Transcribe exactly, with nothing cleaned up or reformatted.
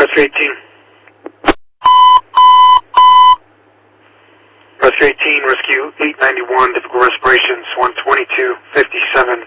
Rescue eighteen. Rescue eighteen, Rescue eight ninety-one, difficult respirations, one twenty-two fifty-seven.